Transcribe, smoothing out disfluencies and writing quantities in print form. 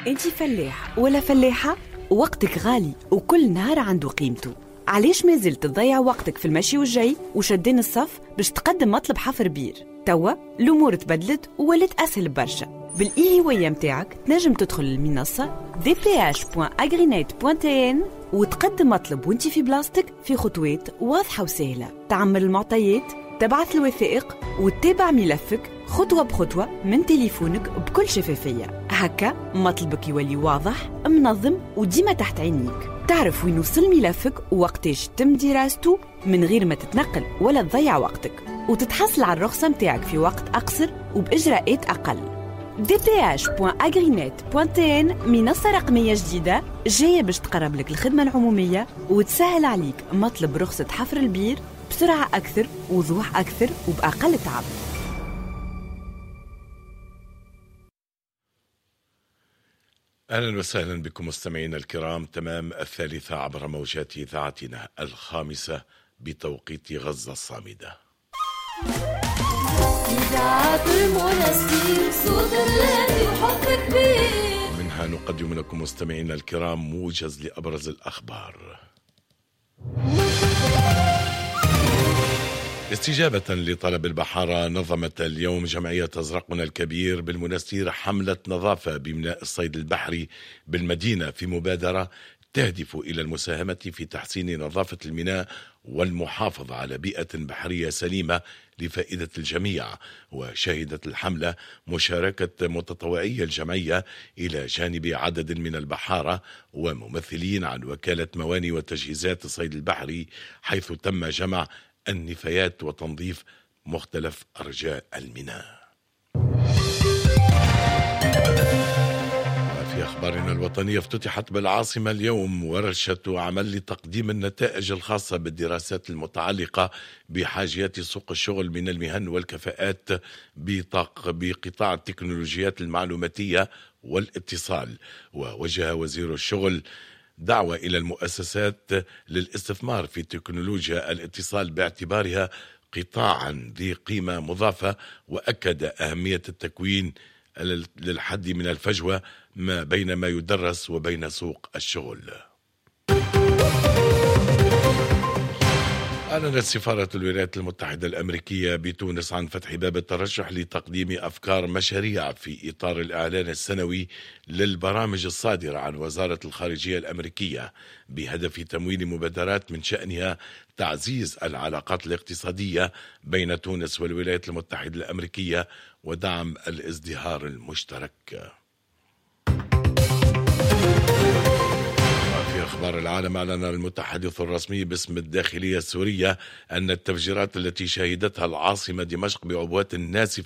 انتي فلاح ولا فلاحة؟ وقتك غالي وكل نهار عنده قيمته. علاش ما زلت تضيع وقتك في المشي والجاي وشدين الصف باش تقدم مطلب حفر بير؟ توا الأمور تبدلت وولات أسهل برشا. بالإيهوية متاعك تنجم تدخل المنصة dph.agrinet.tn وتقدم مطلب وانتي في بلاصتك في خطوات واضحة وسهلة. تعمر المعطيات، تبعث الوثائق وتتابع ملفك خطوة بخطوة من تليفونك بكل شفافية. هكا مطلبك يولي واضح، منظم وديما تحت عينيك. تعرف وين وصل ملفك ووقتاش تم دراسته من غير ما تتنقل ولا تضيع وقتك، وتتحصل على الرخصة متاعك في وقت أقصر وبإجراءات أقل. dph.agrinet.tn منصة رقمية جديدة جاية باش تقرب لك الخدمة العمومية وتسهل عليك مطلب رخصة حفر البير بسرعة أكثر، وضوح أكثر وبأقل تعب. أهلا وسهلا بكم مستمعينا الكرام. تمام 3 عبر موجات إذاعتنا 5 بتوقيت غزة الصامدة. إذاعة المنستير صوت الذي حب كبير. منها نقدم لكم مستمعينا الكرام موجز لأبرز الأخبار. استجابة لطلب البحارة نظمت اليوم جمعية أزرقنا الكبير بالمنستير حملة نظافة بميناء الصيد البحري بالمدينة في مبادرة تهدف إلى المساهمة في تحسين نظافة الميناء والمحافظة على بيئة بحرية سليمة لفائدة الجميع. وشهدت الحملة مشاركة متطوعي الجمعية إلى جانب عدد من البحارة وممثلين عن وكالة مواني وتجهيزات الصيد البحري، حيث تم جمع النفايات وتنظيف مختلف أرجاء الميناء. في أخبارنا الوطنية، افتتحت بالعاصمة اليوم ورشة عمل لتقديم النتائج الخاصة بالدراسات المتعلقة بحاجيات سوق الشغل من المهن والكفاءات بقطاع التكنولوجيات المعلوماتية والاتصال. ووجه وزير الشغل دعوة إلى المؤسسات للاستثمار في تكنولوجيا الاتصال باعتبارها قطاعا ذي قيمة مضافة، وأكد أهمية التكوين للحد من الفجوة ما بين ما يدرس وبين سوق الشغل. أعلنت سفارة الولايات المتحدة الأمريكية بتونس عن فتح باب الترشح لتقديم أفكار مشاريع في إطار الإعلان السنوي للبرامج الصادرة عن وزارة الخارجية الأمريكية بهدف تمويل مبادرات من شأنها تعزيز العلاقات الاقتصادية بين تونس والولايات المتحدة الأمريكية ودعم الازدهار المشترك. في أخبار العالم، أعلن المتحدث الرسمي باسم الداخلية السورية أن التفجيرات التي شهدتها العاصمة دمشق بعبوات ناسفة